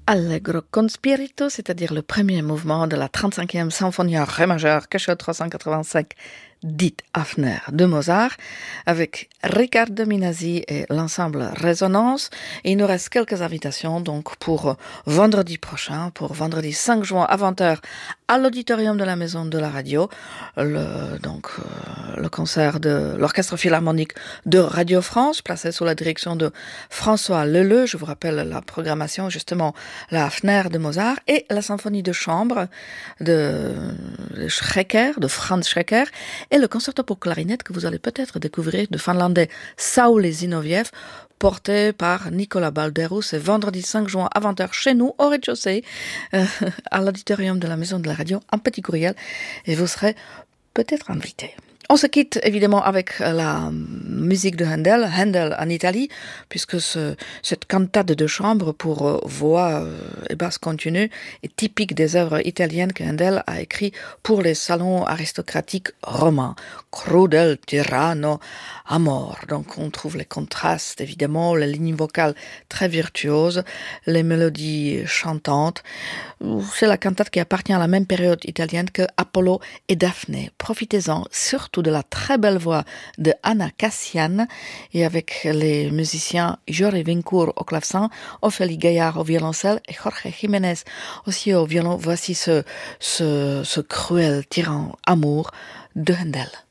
Allegro con spirito, c'est-à-dire le premier mouvement de la 35e symphonie en ré majeur, cachot 385, dite Hafner de Mozart, avec Riccardo Minasi et l'ensemble Résonance. Et il nous reste quelques invitations donc pour vendredi prochain, pour vendredi 5 juin à 20h à l'auditorium de la Maison de la Radio, le concert de l'Orchestre Philharmonique de Radio France, placé sous la direction de François Leleu. Je vous rappelle la programmation, justement, la Hafner de Mozart et la symphonie de chambre de Schreker, de Franz Schreker, et le concerto pour clarinette que vous allez peut-être découvrir de finlandais Sauli Zinoviev, porté par Nicolas Balderou. C'est vendredi 5 juin à 20h chez nous, au rez-de-chaussée, à l'auditorium de la Maison de la Radio, en petit courriel, et vous serez peut-être invité. On se quitte évidemment avec la musique de Handel en Italie, puisque cette cantate de chambre pour voix et basse continue est typique des œuvres italiennes que Handel a écrites pour les salons aristocratiques romains. Crudel, Tirano, Amor. Donc on trouve les contrastes évidemment, les lignes vocales très virtuoses, les mélodies chantantes. C'est la cantate qui appartient à la même période italienne que Apollo et Daphné. Profitez-en surtout de la très belle voix de Anna Cassian et avec les musiciens Jorge Vincourt au clavecin, Ophélie Gaillard au violoncelle et Jorge Jiménez aussi au violon. Voici ce cruel tyran amour de Handel.